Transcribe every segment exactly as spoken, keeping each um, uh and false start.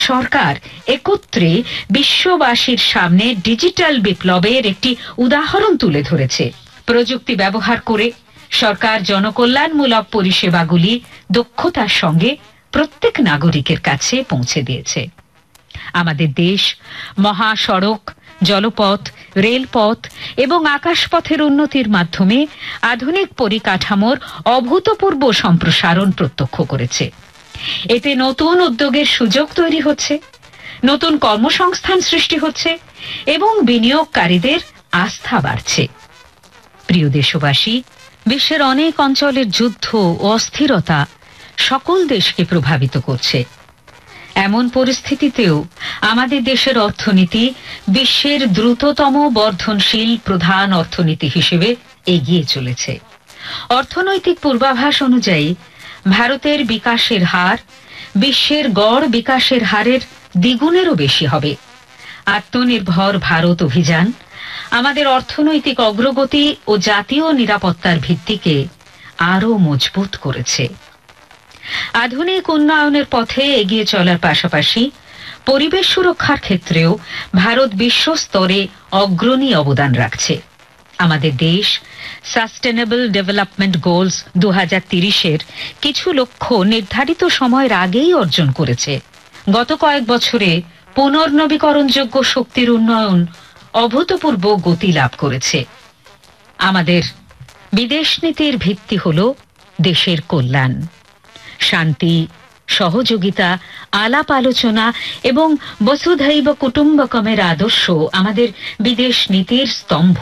সরকার একত্রে বিশ্ববাসীর সামনে ডিজিটাল বিপ্লবের একটি উদাহরণ তুলে ধরেছে। প্রযুক্তি ব্যবহার করে সরকার জনকল্যাণমূলক পরিষেবাগুলি দক্ষতার সঙ্গে প্রত্যেক নাগরিকের কাছে পৌঁছে দিয়েছে। আমাদের দেশ মহাসড়ক, জলপথ, রেলপথ এবং আকাশপথের উন্নতির মাধ্যমে আধুনিক পরিকাঠামোর অভূতপূর্ব সম্প্রসারণ প্রত্যক্ষ করেছে। এতে নতুন উদ্যোগের সুযোগ তৈরি হচ্ছে, নতুন কর্মসংস্থান সৃষ্টি হচ্ছে এবং বিনিয়োগকারীদের আস্থা বাড়ছে। প্রিয় দেশবাসী, বিশ্বের অনেক অঞ্চলের যুদ্ধ ও অস্থিরতা সকল দেশকে প্রভাবিত করছে। এমন পরিস্থিতিতেও আমাদের দেশের অর্থনীতি বিশ্বের দ্রুততম বর্ধনশীল প্রধান অর্থনীতি হিসেবে এগিয়ে চলেছে। অর্থনৈতিক পূর্বাভাস অনুযায়ী ভারতের বিকাশের হার বিশ্বের গড় বিকাশের হারের দ্বিগুণেরও বেশি হবে। আত্মনির্ভর ভারত অভিযান আমাদের অর্থনৈতিক অগ্রগতি ও জাতীয় নিরাপত্তার ভিত্তিকে আরও মজবুত করেছে। আধুনিক উন্নয়নের পথে এগিয়ে চলার পাশাপাশি পরিবেশ সুরক্ষার ক্ষেত্রেও ভারত বিশ্ব স্তরে অগ্রণী অবদান রাখছে। আমাদের দেশ সাস্টেনেবল ডেভেলপমেন্ট গোলস দু হাজার তিরিশের কিছু লক্ষ্য নির্ধারিত সময়ের আগেই অর্জন করেছে। গত কয়েক বছরে পুনর্নবীকরণযোগ্য শক্তির উন্নয়ন অভূতপূর্ব গতি লাভ করেছে। আমাদের বিদেশ নীতির ভিত্তি হল দেশের কল্যাণ। শান্তি, সহযোগিতা, আলাপ আলোচনা এবং বসুধৈব কুটুম্বকমের আদর্শ আমাদের বিদেশ নীতির স্তম্ভ।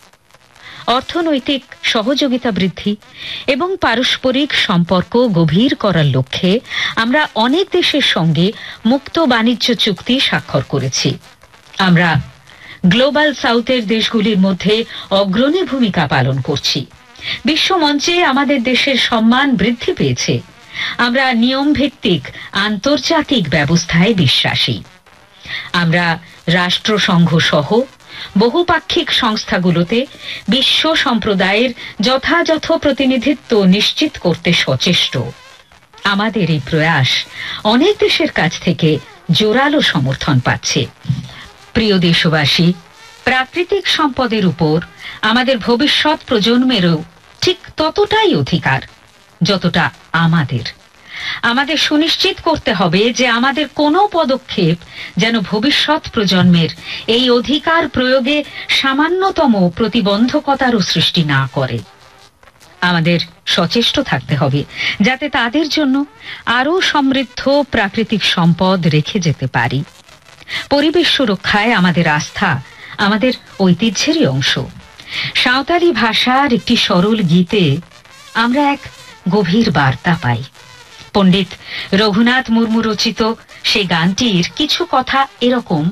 অর্থনৈতিক সহযোগিতা বৃদ্ধি এবং পারস্পরিক সম্পর্ক গভীর করার লক্ষ্যে আমরা অনেক দেশের সঙ্গে মুক্ত বাণিজ্য চুক্তি স্বাক্ষর করেছি। আমরা গ্লোবাল সাউথের দেশগুলির মধ্যে অগ্রণী ভূমিকা পালন করছি। বিশ্বমঞ্চে আমাদের দেশের সম্মান বৃদ্ধি পেয়েছে। আমরা নিয়মভিত্তিক আন্তর্জাতিক ব্যবস্থায় বিশ্বাসী। আমরা রাষ্ট্রসংঘ সহ বহুপাক্ষিক সংস্থাগুলোতে বিশ্ব সম্প্রদায়ের যথাযথ প্রতিনিধিত্ব নিশ্চিত করতে সচেষ্ট। আমাদের এই প্রয়াস অনেক দেশের কাছ থেকে জোরালো সমর্থন পাচ্ছে। প্রিয় দেশবাসী, প্রাকৃতিক সম্পদের উপর আমাদের ভবিষ্যৎ প্রজন্মেরও ঠিক ততটাই অধিকার যতটা আমাদের। আমাদের সুনিশ্চিত করতে হবে যে আমাদের কোনো পদক্ষেপ যেন ভবিষ্যৎ প্রজন্মের এই অধিকার প্রয়োগে সামান্যতম প্রতিবন্ধকতারও সৃষ্টি না করে। আমাদের সচেষ্ট থাকতে হবে যাতে তাদের জন্য আরও সমৃদ্ধ প্রাকৃতিক সম্পদ রেখে যেতে পারি। পরিবেশ সুরক্ষায় আমাদের আস্থা আমাদের ঐতিহ্যেরই অংশ। সাঁওতালি ভাষার একটি সরল গীতে আমরা এক গভীর বার্তা পাই। পণ্ডিত রঘুনাথ মুর্মু রচিত সেই গানটির কিছু কথা এরকম: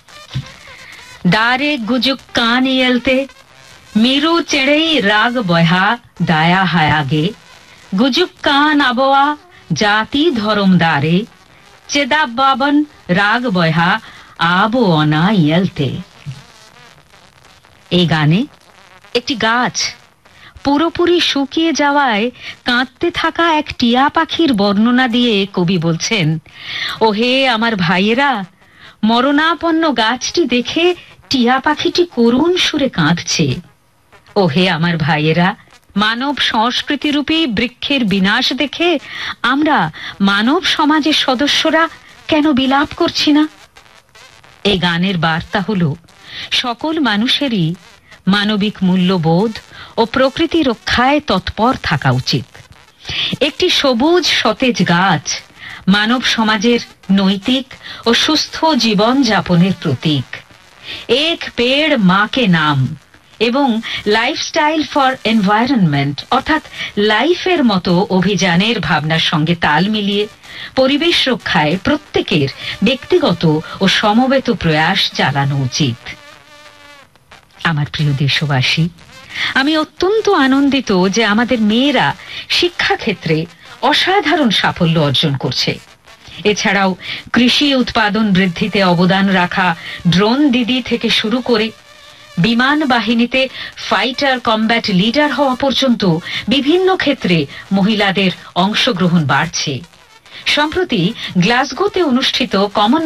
দারে গুজুক কান ইয়েলতে মিরু চেড়েই রাগ বহা দায়া হায়াগে গুজুক কান আবওয়া জাতি ধরম দারে চেদা বাবন রাগ বহা আবো অনা ইয়েলতে। এই গানে একটি গাছ পুরোপুরি শুকিয়ে যাওয়ায় কাঁদতে থাকা এক টিয়া পাখির বর্ণনা দিয়ে কবি বলছেন, ওহে আমার ভাইয়েরা, মরণাপন্ন গাছটি দেখে টিয়া পাখিটি করুণ সুরে কাঁদছে। ওহে আমার ভাইয়েরা, মানব সংস্কৃতিরূপী বৃক্ষের বিনাশ দেখে আমরা মানব সমাজের সদস্যরা কেন বিলাপ করছি না? এই গানের বার্তা হল সকল মানুষেরই মানবিক মূল্যবোধ ও প্রকৃতি রক্ষায় তৎপর থাকা উচিত। একটি সবুজ সতেজ গাছ মানব সমাজের নৈতিক ও সুস্থ জীবন যাপনের প্রতীক। এক পেড় মা কে নাম এবং লাইফস্টাইল ফর এনভায়রনমেন্ট অর্থাৎ লাইফের মতো অভিযানের ভাবনার সঙ্গে তাল মিলিয়ে পরিবেশ রক্ষায় প্রত্যেকের ব্যক্তিগত ও সমবেত প্রয়াস চালানো উচিত। আমার প্রিয় দেশবাসী, আমি অত্যন্ত আনন্দিত যে আমাদের মেয়েরা শিক্ষাক্ষেত্রে অসাধারণ সাফল্য অর্জন করছে। এছাড়াও কৃষি উৎপাদন বৃদ্ধিতে অবদান রাখা ড্রোন দিদি থেকে শুরু করে বিমান বাহিনীতে ফাইটার কমব্যাট লিডার হওয়া পর্যন্ত বিভিন্ন ক্ষেত্রে মহিলাদের অংশগ্রহণ বাড়ছে। সম্প্রতি গ্লাসগোতে অনুষ্ঠিত কমন